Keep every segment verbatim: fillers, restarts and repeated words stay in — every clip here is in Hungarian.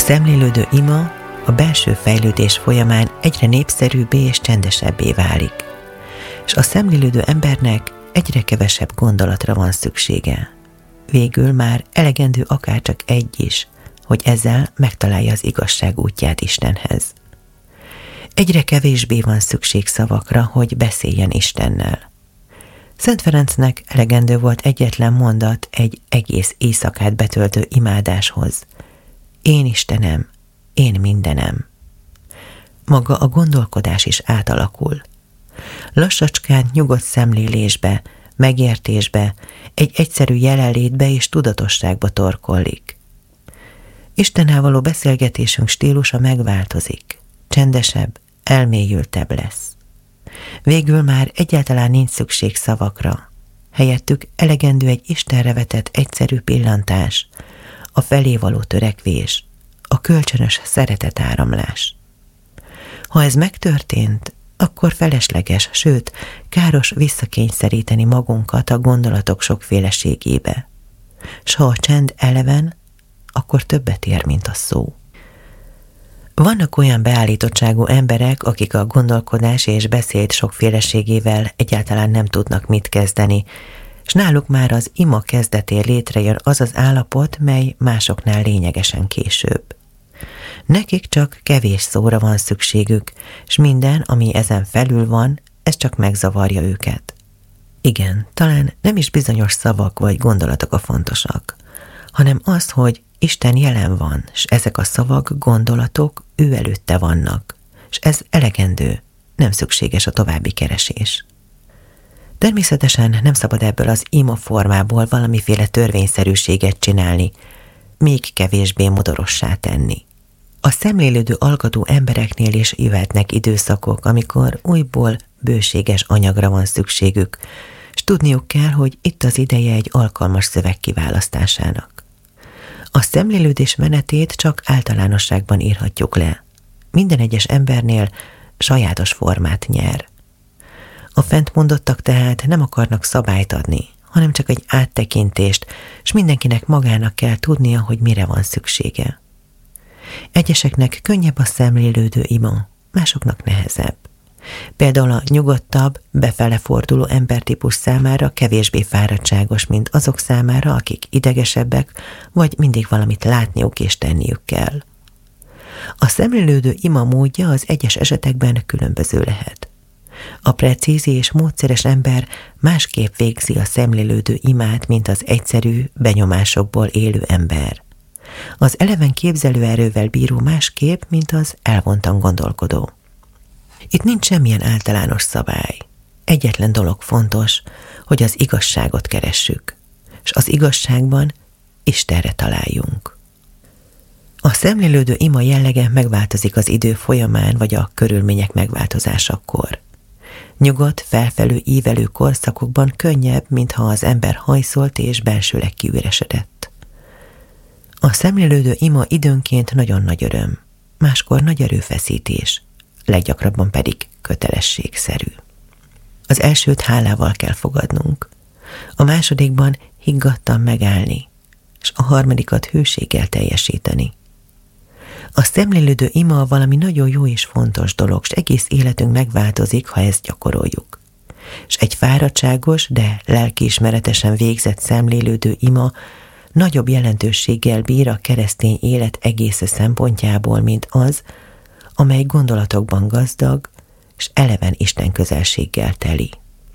szemlélődő ima a belső fejlődés folyamán egyre népszerűbbé és csendesebbé válik, és a szemlélődő embernek egyre kevesebb gondolatra van szüksége. Végül már elegendő akárcsak egy is, hogy ezzel megtalálja az igazság útját Istenhez. Egyre kevésbé van szükség szavakra, hogy beszéljen Istennel. Szent Ferencnek elegendő volt egyetlen mondat egy egész éjszakát betöltő imádáshoz. Én Istenem, én mindenem. Maga a gondolkodás is átalakul. Lassacskán nyugodt szemlélésbe, megértésbe, egy egyszerű jelenlétbe és tudatosságba torkollik. Istennel való beszélgetésünk stílusa megváltozik, csendesebb, elmélyültebb lesz. Végül már egyáltalán nincs szükség szavakra, helyettük elegendő egy Istenre vetett egyszerű pillantás, a felé való törekvés, a kölcsönös szeretetáramlás. Ha ez megtörtént, akkor felesleges, sőt, káros visszakényszeríteni magunkat a gondolatok sokféleségébe. S ha a csend eleven, akkor többet ér, mint a szó. Vannak olyan beállítottságú emberek, akik a gondolkodás és beszéd sokféleségével egyáltalán nem tudnak mit kezdeni, s náluk már az ima kezdetén létrejön az az állapot, mely másoknál lényegesen később. Nekik csak kevés szóra van szükségük, s minden, ami ezen felül van, ez csak megzavarja őket. Igen, talán nem is bizonyos szavak vagy gondolatok a fontosak, hanem az, hogy Isten jelen van, s ezek a szavak, gondolatok ő előtte vannak, és ez elegendő, nem szükséges a további keresés. Természetesen nem szabad ebből az ima formából valamiféle törvényszerűséget csinálni, még kevésbé modorossá tenni. A szemlélődő alkotó embereknél is jöhetnek időszakok, amikor újból bőséges anyagra van szükségük, s tudniuk kell, hogy itt az ideje egy alkalmas szöveg kiválasztásának. A szemlélődés menetét csak általánosságban írhatjuk le. Minden egyes embernél sajátos formát nyer. A fent mondottak tehát nem akarnak szabályt adni, hanem csak egy áttekintést, s mindenkinek magának kell tudnia, hogy mire van szüksége. Egyeseknek könnyebb a szemlélődő ima, másoknak nehezebb. Például a nyugodtabb, befele forduló embertípus számára kevésbé fáradtságos, mint azok számára, akik idegesebbek, vagy mindig valamit látniuk és tenniük kell. A szemlélődő ima módja az egyes esetekben különböző lehet. A precíz és módszeres ember másképp végzi a szemlélődő imát, mint az egyszerű, benyomásokból élő ember. Az eleven képzelőerővel bíró másképp, mint az elvontan gondolkodó. Itt nincs semmilyen általános szabály. Egyetlen dolog fontos, hogy az igazságot keressük, és az igazságban Istenre találjunk. A szemlélődő ima jellege megváltozik az idő folyamán, vagy a körülmények megváltozásakor. Nyugodt, felfelő ívelő korszakokban könnyebb, mintha az ember hajszolt és belsőleg kiüresedett. A szemlélődő ima időnként nagyon nagy öröm, máskor nagy erőfeszítés, leggyakrabban pedig kötelességszerű. Az elsőt hálával kell fogadnunk, a másodikban higgadtan megállni, és a harmadikat hűséggel teljesíteni. A szemlélődő ima valami nagyon jó és fontos dolog, és egész életünk megváltozik, ha ezt gyakoroljuk. És egy fáradtságos, de lelkiismeretesen végzett szemlélődő ima nagyobb jelentőséggel bír a keresztény élet egész szempontjából, mint az, amely gondolatokban gazdag, és eleven Isten közelséggel teli.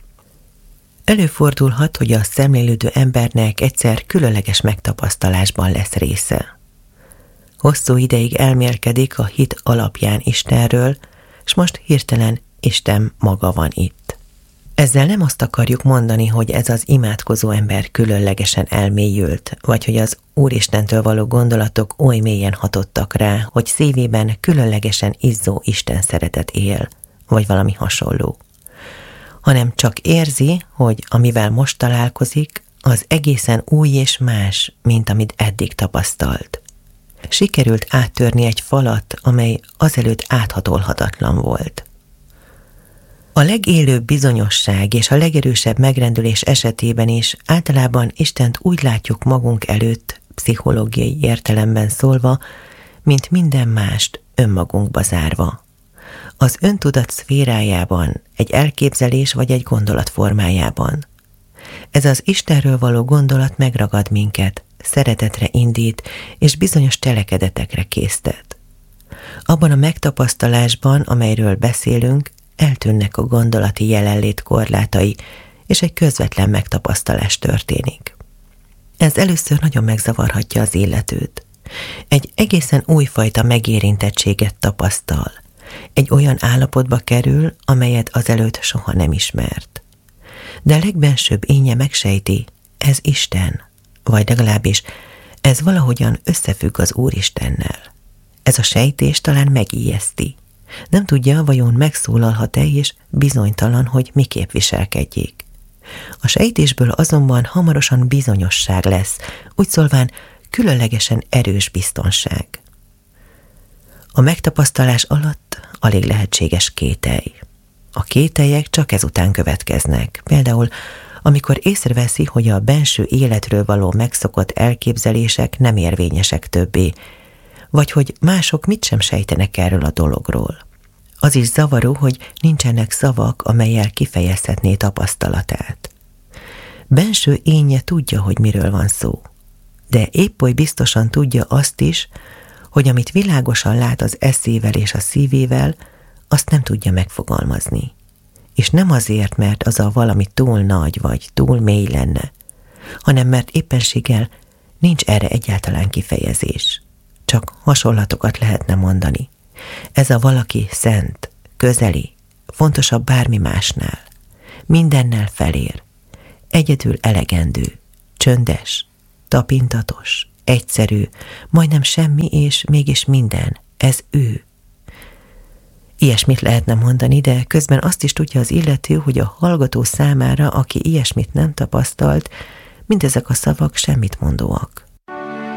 Előfordulhat, hogy a szemlélődő embernek egyszer különleges megtapasztalásban lesz része. Hosszú ideig elmélkedik a hit alapján Istenről, és most hirtelen Isten maga van itt. Ezzel nem azt akarjuk mondani, hogy ez az imádkozó ember különlegesen elmélyült, vagy hogy az Úristentől való gondolatok oly mélyen hatottak rá, hogy szívében különlegesen izzó Isten szeretet él, vagy valami hasonló. Hanem csak érzi, hogy amivel most találkozik, az egészen új és más, mint amit eddig tapasztalt. Sikerült áttörni egy falat, amely azelőtt áthatolhatatlan volt. A legélőbb bizonyosság és a legerősebb megrendülés esetében is általában Istent úgy látjuk magunk előtt, pszichológiai értelemben szólva, mint minden mást önmagunkba zárva. Az öntudat szférájában, egy elképzelés vagy egy gondolat formájában. Ez az Istenről való gondolat megragad minket, szeretetre indít, és bizonyos cselekedetekre késztet. Abban a megtapasztalásban, amelyről beszélünk, eltűnnek a gondolati jelenlét korlátai, és egy közvetlen megtapasztalás történik. Ez először nagyon megzavarhatja az illetőt. Egy egészen újfajta megérintettséget tapasztal. Egy olyan állapotba kerül, amelyet azelőtt soha nem ismert. De a legbensőbb énje megsejti, ez Isten, vagy legalábbis ez valahogyan összefügg az Úristennel. Ez a sejtés talán megijeszti. Nem tudja, vajon megszólalhat-e, és bizonytalan, hogy miképp viselkedjék. A sejtésből azonban hamarosan bizonyosság lesz, úgy szólván különlegesen erős biztonság. A megtapasztalás alatt alig lehetséges kételj. A kételyek csak ezután következnek, például amikor észreveszi, hogy a benső életről való megszokott elképzelések nem érvényesek többé, vagy hogy mások mit sem sejtenek erről a dologról. Az is zavaró, hogy nincsenek szavak, amellyel kifejezhetné tapasztalatát. Benső énje tudja, hogy miről van szó, de épp oly biztosan tudja azt is, hogy amit világosan lát az eszével és a szívével, azt nem tudja megfogalmazni. És nem azért, mert az a valami túl nagy vagy túl mély lenne, hanem mert éppenséggel nincs erre egyáltalán kifejezés. Csak hasonlatokat lehetne mondani. Ez a valaki szent, közeli, fontosabb bármi másnál. Mindennel felér. Egyedül elegendő, csöndes, tapintatos, egyszerű, majdnem semmi és mégis minden. Ez ő. Ilyesmit lehetne mondani, de közben azt is tudja az illető, hogy a hallgató számára, aki ilyesmit nem tapasztalt, mindezek a szavak semmit mondóak.